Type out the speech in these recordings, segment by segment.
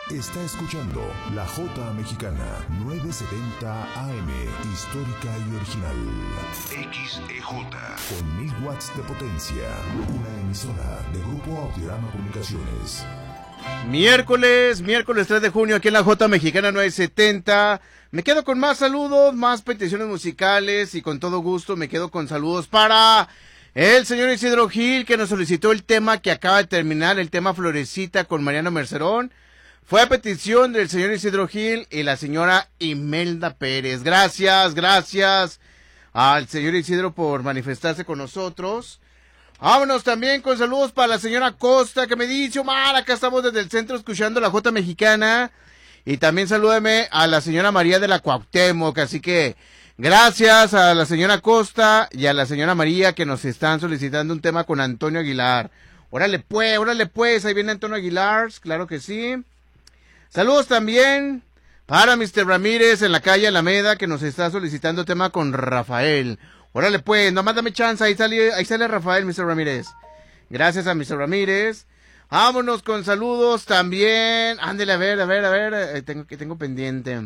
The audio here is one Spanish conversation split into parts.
Está escuchando La Jota Mexicana, 970 AM, histórica y original. XEJ, con 1000 watts de potencia. Una emisora de Grupo Audiorama Comunicaciones. Miércoles 3 de junio, aquí en La Jota Mexicana 970. Me quedo con más saludos, más peticiones musicales y con todo gusto me quedo con saludos para el señor Isidro Gil, que nos solicitó el tema que acaba de terminar, el tema Florecita con Mariano Mercerón. Fue a petición del señor Isidro Gil y la señora Imelda Pérez. Gracias al señor Isidro por manifestarse con nosotros. Vámonos también con saludos para la señora Costa, que me dice: Omar, acá estamos desde el centro escuchando La Jota Mexicana. Y también salúdeme a la señora María de la Cuauhtémoc. Así que gracias a la señora Costa y a la señora María, que nos están solicitando un tema con Antonio Aguilar. Órale pues, ahí viene Antonio Aguilar, claro que sí. Saludos también para Mr. Ramírez en la calle Alameda, que nos está solicitando tema con Rafael. Órale pues, nomás dame chance, ahí sale Rafael, Mr. Ramírez. Gracias a Mr. Ramírez. Vámonos con saludos también. Ándele, a ver, tengo pendiente.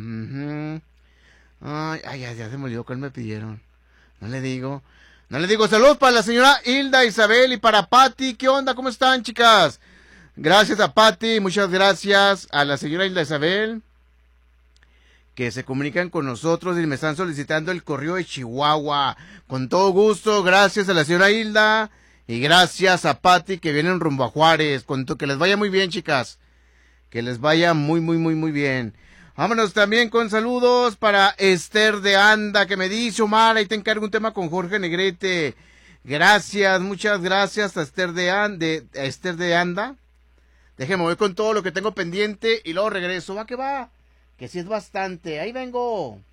Ay, ya se me olvidó cuál me pidieron. No le digo. Saludos para la señora Hilda Isabel y para Patti. ¿Qué onda? ¿Cómo están, chicas? Gracias a Patti, muchas gracias a la señora Hilda Isabel, que se comunican con nosotros y me están solicitando el correo de Chihuahua. Con todo gusto, gracias a la señora Hilda y gracias a Patti, que vienen rumbo a Juárez. Que les vaya muy bien, chicas. Que les vaya muy bien. Vámonos también con saludos para Esther de Anda, que me dice: Omar, ahí te encargo un tema con Jorge Negrete. Gracias, muchas gracias a Esther de Anda. Déjeme, voy con todo lo que tengo pendiente y luego regreso. Va, que sí es bastante. Ahí vengo.